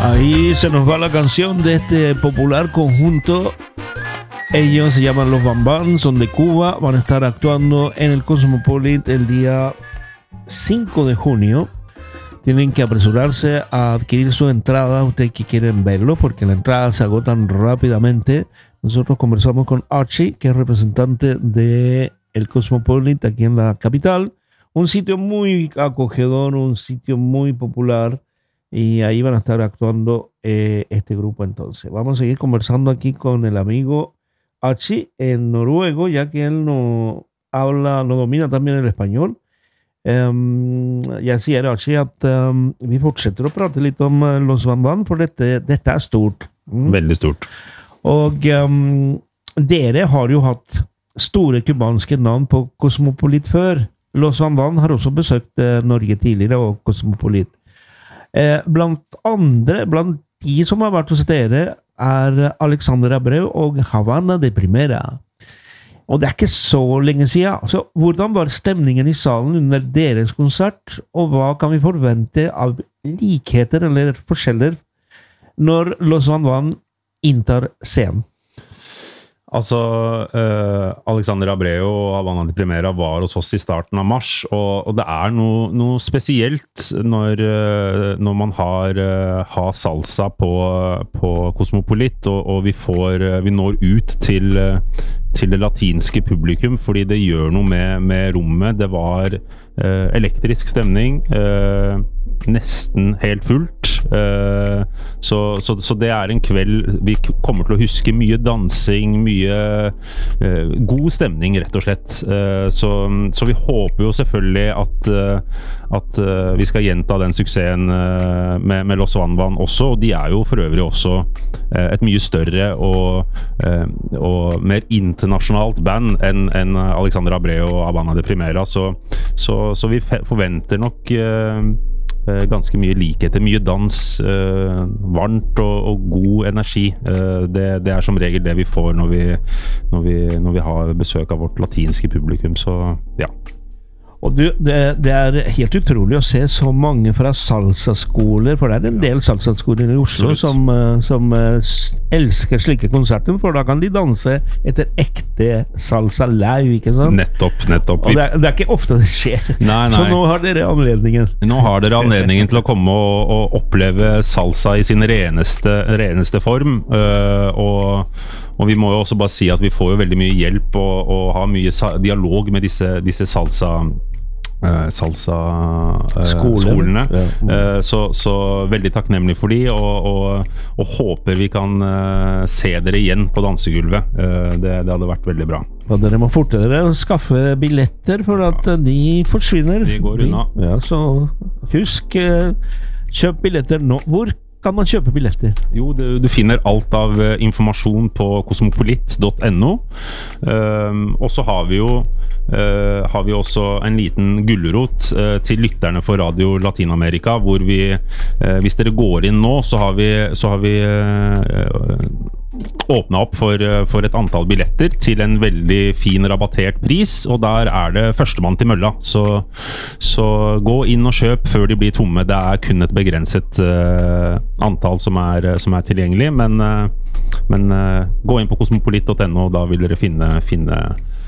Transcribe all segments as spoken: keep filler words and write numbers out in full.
Ahí se nos va la canción de este popular conjunto. Ellos se llaman Los Bambán, son de Cuba, van a estar actuando en el Cosmopolit el día cinco de junio. Tienen que apresurarse a adquirir su entrada, ustedes que quieren verlo, porque las entradas se agotan rápidamente. Nosotros conversamos con Archie, que es representante de el Cosmopolit aquí en la capital. Un sitio muy acogedor, un sitio muy popular. Y ahí van a estar actuando eh, este grupo entonces. Vamos a seguir conversando aquí con el amigo Archie en noruego, ya que él no habla, no domina también el español. Um, jeg sier Archie at um, vi fortsetter å prate litt om uh, Los Bambán, for dette, dette er stort. Mm. Veldig stort. Og um, dere har jo hatt store kubanske navn på Cosmopolit før. Los Bambán har også besøkt uh, Norge tidligere og Cosmopolit. Eh, blant andre, blant de som har vært hos dere, er Alexander Abreu og Havana de Primera. Og det er ikke så lenge siden. Så hvordan var stemningen i salen under deres konsert, og hva kan vi forvente av likheter eller forskjeller når Los Bambán inntar scenen? Altså, eh, Alexander Abreu og Havana de Primera var hos oss i starten av mars, og, og det er noe, noe spesielt når, når man har, har salsa på, på Cosmopolit, og, og vi, får, vi når ut til, til det latinske publikum, fordi det gjør noe med, med rommet. Det var eh, elektrisk stemning, eh, nesten helt fullt. Uh, så, så, så det er en kveld vi kommer til å huske mye dansing, mye uh, god stemning rett og slett. Uh, så, så vi håper jo selvfølgelig at, uh, at uh, vi skal gjenta den suksessen uh, med, med Los Bambán også, og de er jo for øvrig også uh, et mye større og, uh, og mer internasjonalt band enn en Alexander Abreu og Havana de Primera, så, så, så vi forventer nok uh, ganske mye likheter, mye dans, eh, varmt og, og god energi. Eh, det, det er som regel det vi får når vi, når vi, når vi har besøk av vårt latinske publikum, så ja. Og du, det, det er helt utrolig å se så mange fra salsa-skoler, for det er en del salsa-skoler i Oslo som, som elsker slike konserter, for da kan de danse etter ekte salsa-lau, ikke sant? Nettopp, nettopp. Og det er, det er ikke ofte det skjer. Nei, nei. Så nå har dere anledningen. Nå har dere anledningen til å komme og, og oppleve salsa i sin reneste, reneste form, uh, og Og vi må jo også bare si at vi får jo veldig mye hjelp og, og har mye dialog med disse, disse salsa uh, salsa uh, Skole. skolene. Ja. Uh, så, så veldig takknemlig for de, og, og, og håper vi kan uh, se dere igjen på dansegulvet. Uh, det, det hadde vært veldig bra. Og dere må forte dere å skaffe billetter, for at ja. de forsvinner. De går unna. De, ja, så husk, kjøp billetter nå. Hvor kan man kjøpe billetter? Jo, du, du finner alt av uh, informasjon på cosmopolit punktum no. Uh, og så har vi jo uh, har vi også en liten gulrot uh, til lytterne for Radio Latinamerika, hvor vi, uh, hvis dere går inn nå, så har vi, så har vi uh, åpnet opp for, for et antall billetter til en veldig fin rabattert pris, og der er det førstemann til mølla, så, så gå inn og kjøp før de blir tomme. Det er kun et begrenset uh, antall som er, som er tilgjengelig, men, uh, men uh, gå inn på cosmopolit punktum no, da vil dere finne, finne,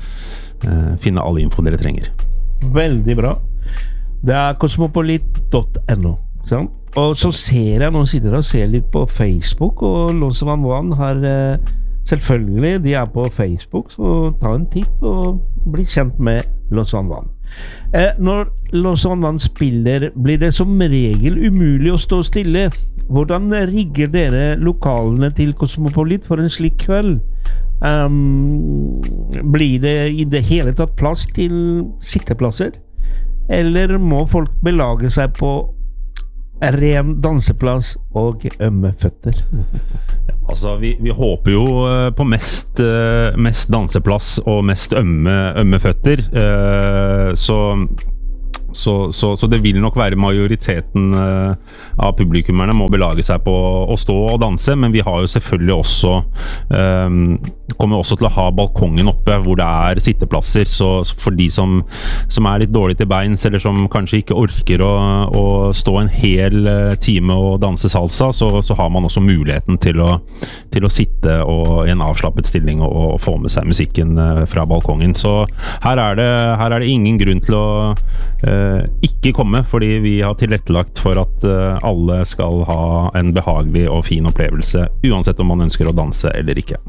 uh, finne all info dere trenger. Veldig bra. Det er cosmopolit punktum no. Sånn. Og så ser jeg, nå sitter jeg og ser litt på Facebook, og Los Bambán har eh, selvfølgelig, de er på Facebook, så ta en titt og bli kjent med Los Bambán. Eh, når Los Bambán spiller, blir det som regel umulig å stå stille. Hvordan rigger dere lokalene til Cosmopolit for en slik kveld? Um, blir det i det hele tatt plass til sitteplasser? Eller må folk belage seg på ren danseplass og ømme føtter? Altså, vi, vi håper jo på mest, mest danseplass og mest ømme, ømme føtter. Så Så, så, så det vil nok være majoriteten uh, av publikummerne må belage seg på å stå og danse, men vi har jo selvfølgelig også um, kommer også til å ha balkongen oppe hvor det er sitteplasser, så for de som, som er litt dårlig til beins, eller som kanskje ikke orker å, å stå en hel time og danse salsa, så, så har man også muligheten til å, til å sitte og, i en avslappet stilling og, og få med seg musikken uh, fra balkongen. Så her er det, her er det ingen grunn til å uh, ikke komme, fordi vi har tilrettelagt for at uh, alle skal ha en behagelig og fin opplevelse, uansett om man ønsker å danse eller ikke.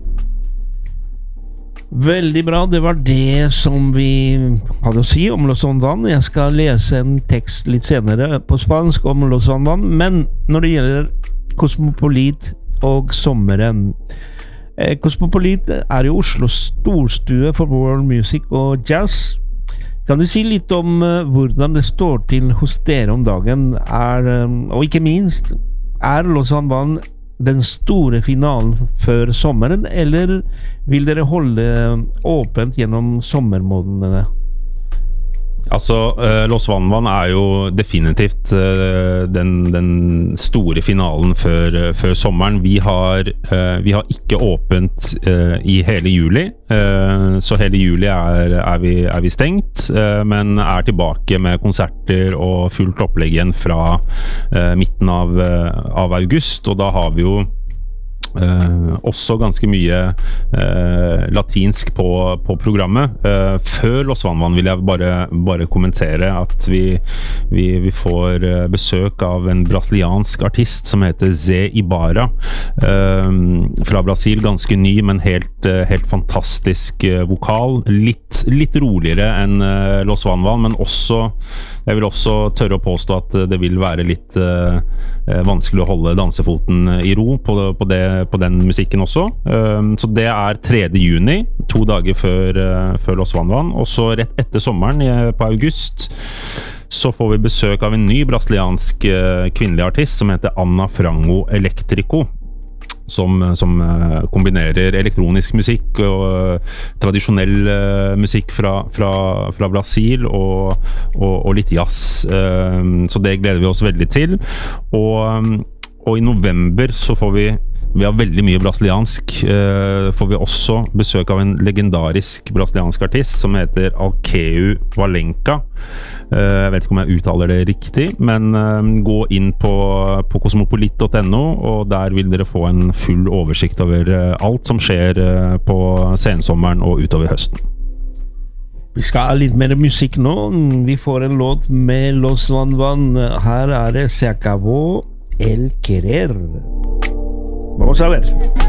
Veldig bra, det var det som vi hadde å si om Los Van Van. Jeg skal lese en tekst litt senere på spansk om Los Van Van, men når det gjelder Kosmopolit og sommeren, eh, Kosmopolit er jo Oslos storstue for world music og jazz. Kan du si litt om uh, hvordan det står til hos dere om dagen, er, um, og ikke minst, er Los Van Van den store finalen før sommeren, eller vil dere holde åpent gjennom sommermånedene? Altså, uh, Los Van Van er jo definitivt uh, den, den store finalen før, uh, før sommeren. Vi har, uh, vi har ikke åpent uh, i hele juli, uh, så hele juli er, er, vi, er vi stengt, uh, men er tilbake med konserter og fullt opplegg igjen fra uh, midten av, uh, av august, og da har vi jo Uh, også ganske mye uh, latinsk på, på programmet. Uh, før Los Van Van vil jeg bare, bare kommentere at vi, vi, vi får uh, besøk av en brasiliansk artist som heter Zé Ibarra uh, fra Brasil, ganske ny, men helt, uh, helt fantastisk uh, vokal, litt, litt roligere enn uh, Los Van Van, men også jeg vil også tørre å påstå at det vil være litt uh, vanskelig å holde dansefoten i ro på, på, det, på den musikken også. Uh, så det er tredje juni, to dager før, uh, før Los Van Van, og så rett etter sommeren, på august, så får vi besøk av en ny brasiliansk uh, kvinnelig artist som heter Ana Frango Electrico. Som, som kombinerer elektronisk musikk og uh, tradisjonell uh, musikk fra, fra, fra Brasil og, og, og litt jazz. Uh, så det gleder vi oss veldig til. Og, um, og i november så får vi Vi har veldig mye brasiliansk. Uh, får vi også besøk av en legendarisk brasiliansk artist som heter Alkeu Valenca. Uh, jeg vet ikke om jeg uttaler det riktig, men uh, gå inn på, på kosmopolit punktum no, og der vil dere få en full oversikt over uh, alt som skjer uh, på sensommeren og utover høsten. Vi skal ha litt mer musikk nå. Vi får en låt med Los Van Van. Her er det Se acabó el querer. Vamos a ver.